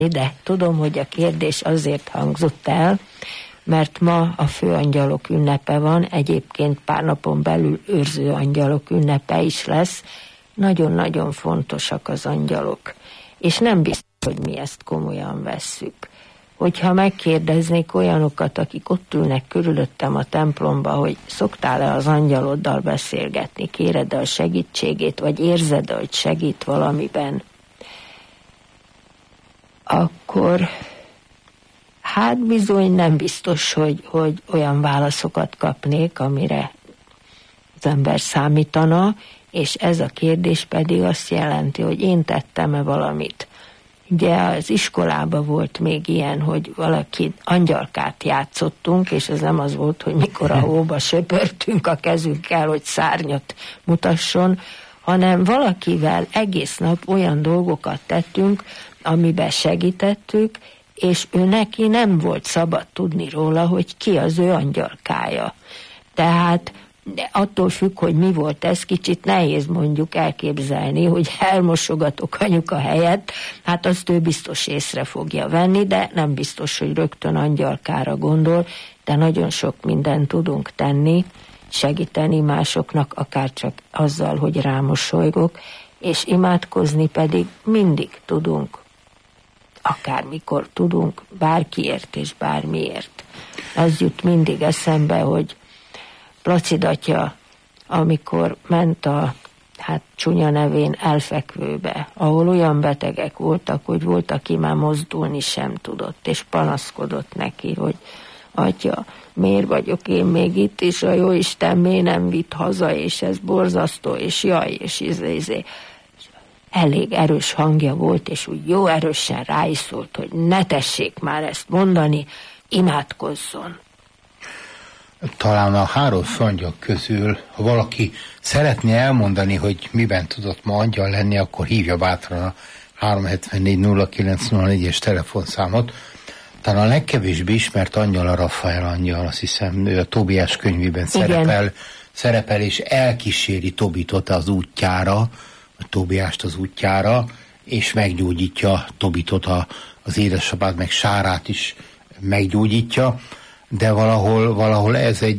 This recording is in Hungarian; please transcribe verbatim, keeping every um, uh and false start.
De tudom, hogy a kérdés azért hangzott el, mert ma a főangyalok ünnepe van, egyébként pár napon belül őrző angyalok ünnepe is lesz. Nagyon-nagyon fontosak az angyalok, és nem biztos, hogy mi ezt komolyan vesszük. Hogyha megkérdeznék olyanokat, akik ott ülnek körülöttem a templomba, hogy szoktál-e az angyaloddal beszélgetni, kéred-e a segítségét, vagy érzed-e, hogy segít valamiben, akkor hát bizony nem biztos, hogy, hogy olyan válaszokat kapnék, amire az ember számítana, és ez a kérdés pedig azt jelenti, hogy én tettem-e valamit. Ugye az iskolában volt még ilyen, hogy valaki angyalkát játszottunk, és ez nem az volt, hogy mikor a hóba söpörtünk a kezünkkel, hogy szárnyat mutasson, hanem valakivel egész nap olyan dolgokat tettünk, amiben segítettük, és ő neki nem volt szabad tudni róla, hogy ki az ő angyalkája. Tehát de attól függ, hogy mi volt ez, kicsit nehéz mondjuk elképzelni, hogy elmosogatok anyuka helyett, hát azt ő biztos észre fogja venni, de nem biztos, hogy rögtön angyalkára gondol, de nagyon sok mindent tudunk tenni, segíteni másoknak, akár csak azzal, hogy rámosolygok, és imádkozni pedig mindig tudunk, akármikor tudunk, bárkiért és bármiért. Az jut mindig eszembe, hogy Placid atya, amikor ment a, hát csúnya nevén, elfekvőbe, ahol olyan betegek voltak, hogy volt, aki már mozdulni sem tudott, és panaszkodott neki, hogy atya, miért vagyok én még itt, és a jóisten miért nem vitt haza, és ez borzasztó, és jaj, és izé, izé. Elég erős hangja volt, és úgy jó erősen rá is szólt, hogy ne tessék már ezt mondani, imádkozzon. Talán a három angyal közül, ha valaki szeretné elmondani, hogy miben tudott ma angyal lenni, akkor hívja bátran a három hetvennégy nulla kilenc nulla négyes telefonszámot. Talán a legkevésbé ismert angyal a Rafael angyal, azt hiszem, ő a Tóbiás könyvében szerepel, szerepel, és elkíséri Tobitot az útjára, a Tóbiást az útjára, és meggyógyítja Tobitot, a, az édesapát, meg Sárát is meggyógyítja, de valahol, valahol ez egy